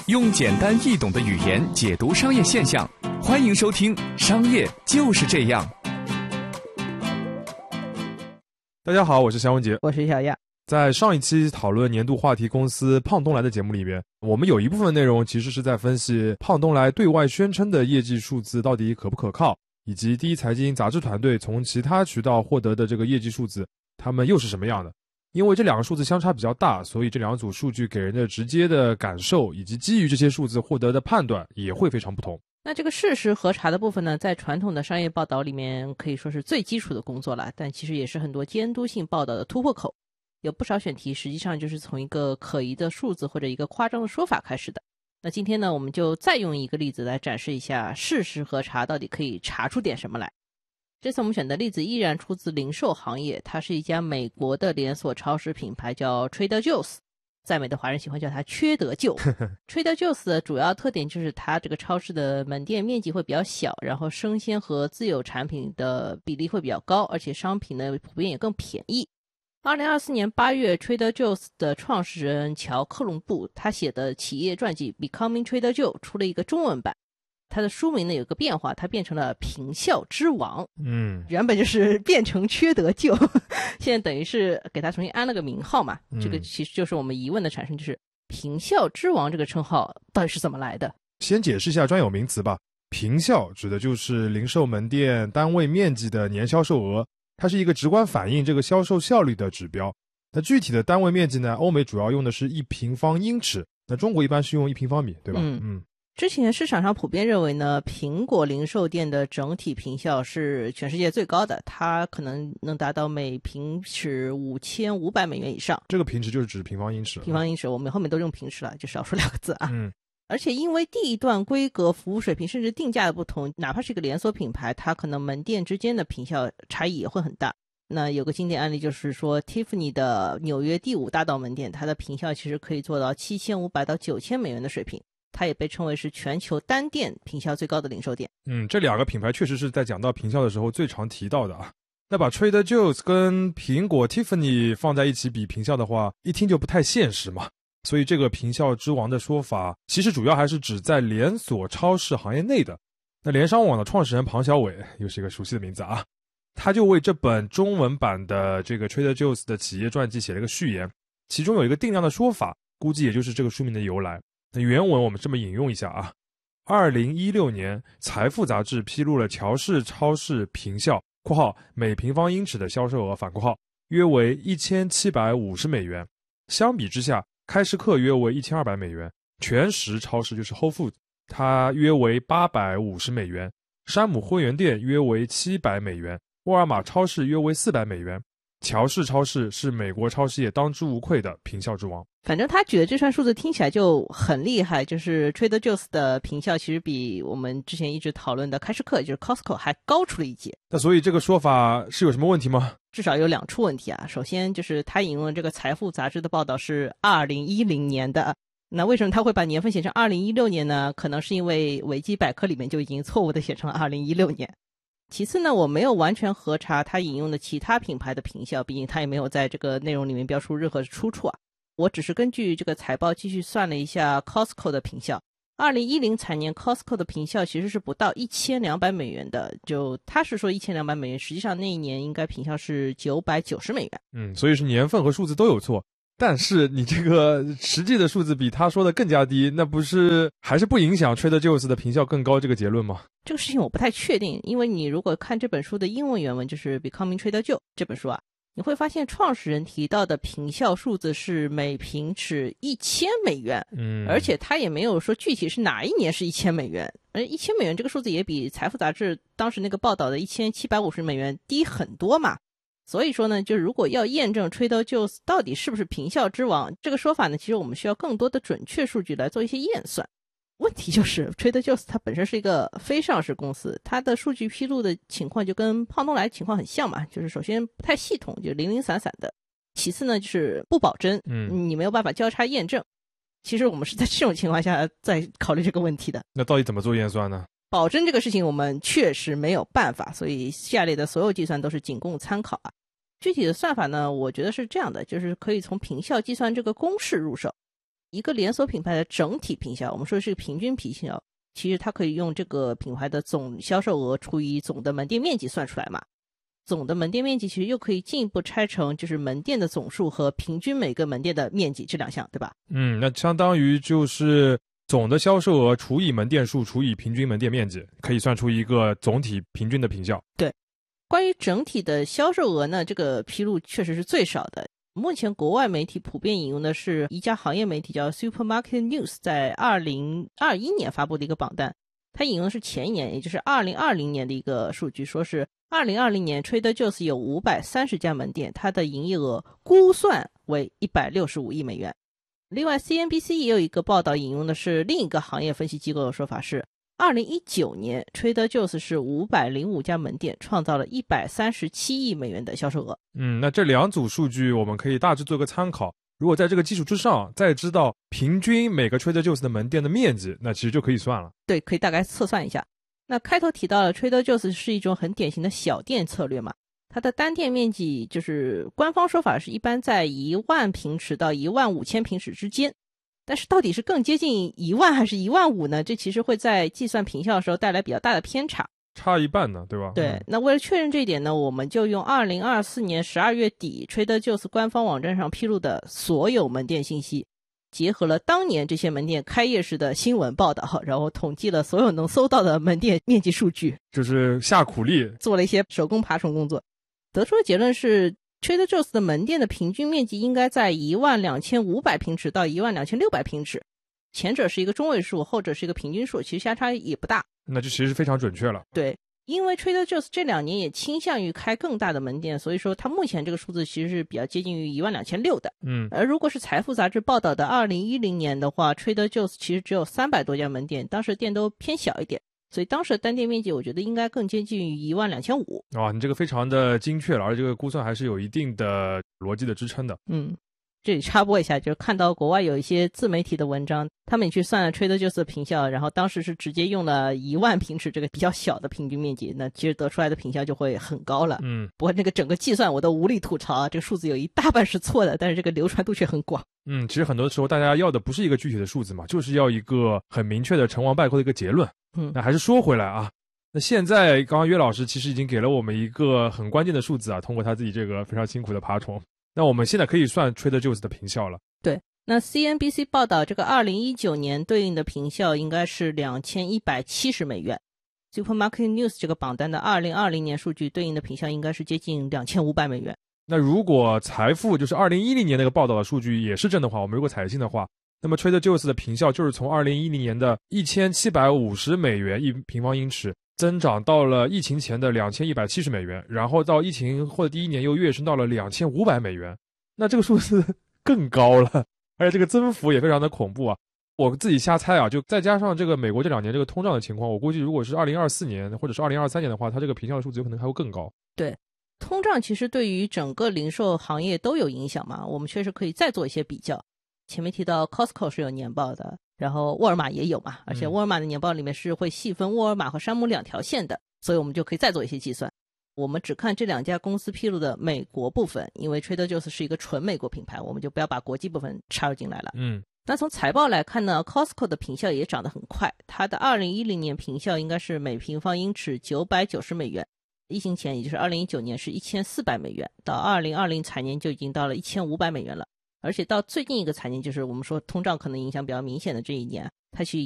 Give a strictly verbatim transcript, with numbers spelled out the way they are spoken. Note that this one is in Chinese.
用简单易懂的语言解读商业现象，欢迎收听《商业就是这样》。 大家好，我是肖文杰， 我是小亚。 在上一期讨论年度话题公司胖东来的节目里边，我们有一部分内容其实是在分析胖东来对外宣称的业绩数字到底可不可靠，以及第一财经杂志团队从其他渠道获得的这个业绩数字，他们又是什么样的。因为这两个数字相差比较大，所以这两组数据给人的直接的感受以及基于这些数字获得的判断也会非常不同。 那这个事实核查的部分呢，在传统的商业报道里面可以说是最基础的工作了，但其实也是很多监督性报道的突破口。有不少选题实际上就是从一个可疑的数字或者一个夸张的说法开始的。那今天呢，我们就再用一个例子来展示一下事实核查到底可以查出点什么来。这次我们选的例子依然出自零售行业，它是一家美国的连锁超市品牌，叫 Trader Joe's， 在美的华人喜欢叫它缺德舅。Trader Joe's 的主要特点就是它这个超市的门店面积会比较小，然后生鲜和自有产品的比例会比较高，而且商品呢普遍也更便宜。二零二四年八月 Trader Joe's 的创始人乔克隆布他写的企业传记 Becoming Trader Joe 出了一个中文版，他的书名呢有个变化，他变成了平效之王。 嗯， 原本就是变成缺德舅，现在等于是给他重新安了个名号嘛。 嗯、 这个其实就是我们疑问的产生，就是平效之王这个称号到底是怎么来的？ 先解释一下专有名词吧。平效指的就是零售门店单位面积的年销售额，它是一个直观反映这个销售效率的指标。那具体的单位面积呢，欧美主要用的是一平方英尺，那中国一般是用一平方米，对吧？ 嗯嗯。 之前市场上普遍认为呢，苹果零售店的整体平效是全世界最高的，它可能能达到每平尺五千五百美元以上。 这个平尺就是指平方英尺。 平方英尺，我们后面都用平尺了，就少说两个字啊。 嗯。 而且因为地段、规格、服务水平甚至定价的不同，哪怕是一个连锁品牌，它可能门店之间的平效差异也会很大。那有个经典案例就是说 Tiffany 的纽约第五大道门店，它的平效其实可以做到七千五百到九千美元的水平，它也被称为是全球单店平效最高的零售店。 嗯，这两个品牌确实是在讲到平效的时候最常提到的啊。那把 Trader Joe's 跟苹果 Tiffany 放在一起比平效的话，一听就不太现实嘛。所以这个平效之王的说法，其实主要还是指在连锁超市行业内的。那联商网的创始人庞小伟，又是一个熟悉的名字啊，他就为这本中文版的这个 Trader Joe's 的企业传记写了一个序言，其中有一个定量的说法，估计也就是这个书名的由来。那原文我们这么引用一下啊，二零一六年财富杂志披露了乔氏超市平效（括号每平方英尺的销售额反括号）约为一千七百五十美元，相比之下，开市客约为一千二百美元，全食超市就是 Whole Foods 它约为八百五十美元，山姆会员店约为七百美元，沃尔玛超市约为四百美元。乔氏超市是美国超市业当之无愧的平效之王。 反正他举的这串数字听起来就很厉害，就是 Trader Joe's 的平效其实比我们之前一直讨论的开市客也就是 Costco 还高出了一截。 那所以这个说法是有什么问题吗？ 至少有两处问题啊。首先就是他引用这个财富杂志的报道是二零一零年的，那为什么他会把年份写成二零一六年呢？可能是因为维基百科里面就已经错误的写成了二零一六年。其次呢，我没有完全核查他引用的其他品牌的平效，毕竟他也没有在这个内容里面标出任何出处啊。我只是根据这个财报继续算了一下 Costco 的平效。二零一零财年 Costco 的平效其实是不到一千两百美元的，就他是说一千两百美元，实际上那一年应该平效是九百九十美元。 嗯，所以是年份和数字都有错。但是你这个实际的数字比他说的更加低，那不是还是不影响 Trader Joe's 的平效更高这个结论吗？ 这个事情我不太确定，因为你如果看这本书的英文原文，就是 Becoming Trader Joe 这本书啊，你会发现创始人提到的平效数字是每平尺一千美元， 嗯， 而且他也没有说具体是哪一年是一千美元，而一千美元这个数字也比财富杂志当时那个报道的一千七百五十美元低很多嘛。所以说呢，就如果要验证 Trader Joe's 到底是不是平效之王这个说法呢，其实我们需要更多的准确数据来做一些验算。问题就是 Trader Joe's 它本身是一个非上市公司，它的数据披露的情况就跟胖东来情况很像嘛，就是首先不太系统，就零零散散的，其次呢就是不保真， 嗯， 你没有办法交叉验证。其实我们是在这种情况下在考虑这个问题的。 那到底怎么做验算呢？ 保真这个事情我们确实没有办法，所以下列的所有计算都是仅供参考啊。具体的算法呢，我觉得是这样的，就是可以从平效计算这个公式入手。 一个连锁品牌的整体平销，我们说的是平均平销，其实它可以用这个品牌的总销售额除以总的门店面积算出来嘛。总的门店面积其实又可以进一步拆成就是门店的总数和平均每个门店的面积这两项，对吧？ 嗯，那相当于就是总的销售额除以门店数除以平均门店面积，可以算出一个总体平均的平效。 对，关于整体的销售额呢，这个披露确实是最少的。目前国外媒体普遍引用的是一家行业媒体叫 Supermarket News 在二零二一年发布的一个榜单，它引用的是前一年，也就是二零二零年的一个数据，说是二零二零年 Trader Joe's 有五百三十家门店，它的营业额估算为一百六十五亿美元。另外 C N B C 也有一个报道引用的是另一个行业分析机构的说法是，二零一九年 Trader Joe's 是五百零五家门店，创造了一百三十七亿美元的销售额。 嗯，那这两组数据我们可以大致做个参考，如果在这个基础之上再知道平均每个 Trader Joe's 的门店的面积，那其实就可以算了。 对，可以大概测算一下。那开头提到了 Trader Joe's 是一种很典型的小店策略嘛，它的单店面积就是官方说法是一般在一万平尺到一万五千平尺之间，但是到底是更接近一万还是一万五呢？这其实会在计算平效的时候带来比较大的偏差， 差一半呢，对吧？ 对， 嗯、 那为了确认这一点呢，我们就用二零二四年十二月底 Trader Joe's 官方网站上披露的所有门店信息，结合了当年这些门店开业时的新闻报道，然后统计了所有能搜到的门店面积数据， 就是下苦力做了一些手工爬虫工作，得出的结论是 Trader Joe's 的门店的平均面积应该在一万两千五百平尺到一万两千六百平尺，前者是一个中位数，后者是一个平均数，其实相差也不大， 那就其实非常准确了。 对，因为 Trader Joe's 这两年也倾向于开更大的门店，所以说它目前这个数字其实是比较接近于一万两千六的。 嗯， 而如果是财富杂志报道的二零一零年的话 Trader Joe's 其实只有三百多家门店，当时店都偏小一点，所以当时的单店面积我觉得应该更接近于一万两千五。 哇，你这个非常的精确了，而且这个估算还是有一定的逻辑的支撑的。 嗯，这里插播一下，就是看到国外有一些自媒体的文章，他们也去算了 Trader Joe's 的平效，然后当时是直接用了一万平尺这个比较小的平均面积，那其实得出来的平效就会很高了。 嗯， 不过这个整个计算我都无力吐槽啊，这个数字有一大半是错的，但是这个流传度却很广。 嗯，其实很多时候大家要的不是一个具体的数字嘛，就是要一个很明确的成王败寇的一个结论。 嗯， 那还是说回来啊，那现在刚刚岳老师其实已经给了我们一个很关键的数字啊，通过他自己这个非常辛苦的爬虫，那我们现在可以算 Trader Joe's 的平效了。 对，那 C N B C 报道这个二零一九年对应的平效应该是两千一百七十美元， Supermarket News 这个榜单的二零二零年数据对应的平效应该是接近两千五百美元。 那如果财富就是二零一零年那个报道的数据也是正的话，我们如果采信的话，那么 Trader Joe's 的平效就是从二零一零年的一千七百五十美元一平方英尺增长到了疫情前的两千一百七十美元，然后到疫情后的第一年又跃升到了两千五百美元，那这个数字更高了，而且这个增幅也非常的恐怖啊。我自己瞎猜啊，就再加上这个美国这两年这个通胀的情况，我估计如果是二零二四年或者是二零二三年的话，它这个平效的数字有可能还会更高。 对，通胀其实对于整个零售行业都有影响嘛，我们确实可以再做一些比较。前面提到 Costco 是有年报的，然后沃尔玛也有嘛，而且沃尔玛的年报里面是会细分沃尔玛和山姆两条线的，所以我们就可以再做一些计算。我们只看这两家公司披露的美国部分，因为 Trader Joe's 是一个纯美国品牌，我们就不要把国际部分插入进来了。 嗯， 那从财报来看呢 Costco 的平效也涨得很快，它的二零一零年平效应该是每平方英尺九百九十美元，疫情前也就是二零一九年是一千四百美元，到二零二零财年就已经到了一千五百美元了。而且到最近一个财年，就是我们说通胀可能影响比较明显的这一年，它其实